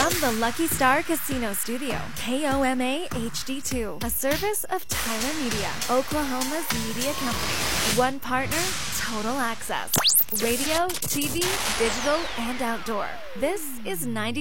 From the Lucky Star Casino Studio, KOMA HD2, a service of Tyler Media, Oklahoma's media company. One partner, total access. Radio, TV, digital, and outdoor. This is 90.